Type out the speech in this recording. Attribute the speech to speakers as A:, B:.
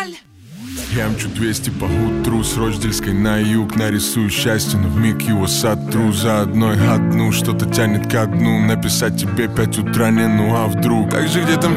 A: жаль.
B: Я мчу 200 по утру с Рочдельской на юг. Нарисую счастье, но вмиг его сотру. За одной одну что-то тянет ко дну. Написать тебе 5 утра, не ну а вдруг. Так же где там